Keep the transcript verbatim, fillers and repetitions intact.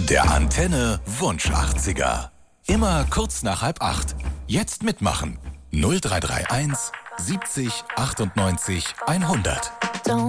Der Antenne Wunsch achtziger. Immer kurz nach halb acht. Jetzt mitmachen. null drei drei eins siebzig achtundneunzig hundert.